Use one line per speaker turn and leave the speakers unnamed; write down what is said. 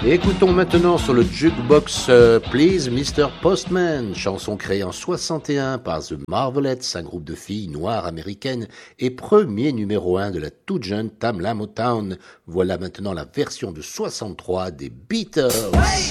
Et écoutons maintenant sur le Jukebox Please Mr. Postman, chanson créée en 61 par The Marvelettes, un groupe de filles noires américaines et premier numéro 1 de la toute jeune Tamla Motown. Voilà maintenant la version de 63 des Beatles.